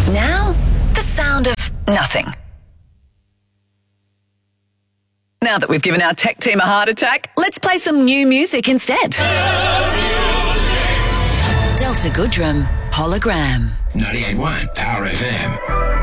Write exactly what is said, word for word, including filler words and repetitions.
Now, the sound of nothing. Now that we've given our tech team a heart attack, let's play some new music instead. Delta Goodrum, Hologram. ninety-eight point one Power F M.